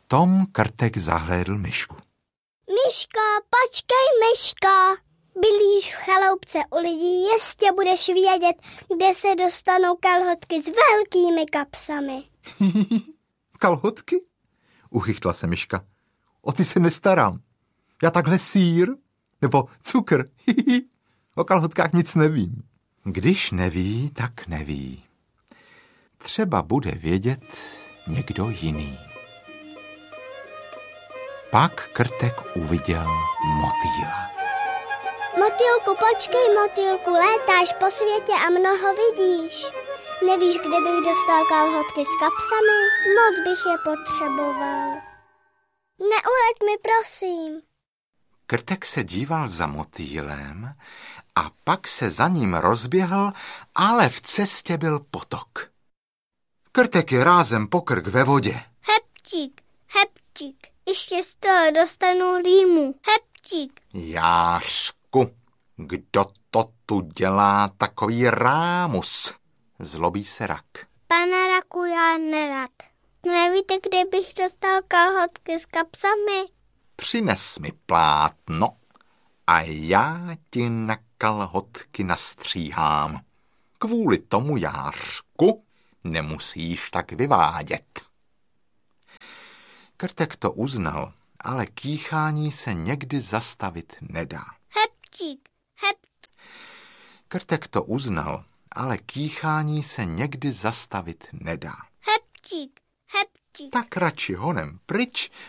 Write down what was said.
tom Krtek zahlédl myšku. Myško, počkej, Myško. Bydlíš v chaloupce u lidí, jistě budeš vědět, kde se dostanou kalhotky s velkými kapsami. Kalhotky? Uchychtla se myška. O ty se nestarám. Já takhle sýr nebo cukr. O kalhotkách nic nevím. Když neví, tak neví. Třeba bude vědět někdo jiný. Pak Krtek uviděl motýla. Motýlku, počkej, motýlku, létáš po světě a mnoho vidíš. Nevíš, kde bych dostal kalhotky s kapsami? Moc bych je potřeboval. Neuleď mi, prosím. Krtek se díval za motýlem a pak se za ním rozběhl, ale v cestě byl potok. Krtek je rázem pokrk ve vodě. Hepčík, hepčík, ještě z toho dostanu rýmu. Hepčík. Jářku, kdo to tu dělá takový rámus? Zlobí se rak. Pana raku, já nerad. Nevíte, kde bych dostal kalhotky s kapsami? Přines mi plátno a já ti na kalhotky nastříhám. Kvůli tomu, Jářku, nemusíš tak vyvádět. Krtek to uznal, ale kýchání se někdy zastavit nedá. Hepčík, hepčík. Krtek to uznal, ale kýchání se někdy zastavit nedá. Hepčík, hepčík. Tak radši honem pryč,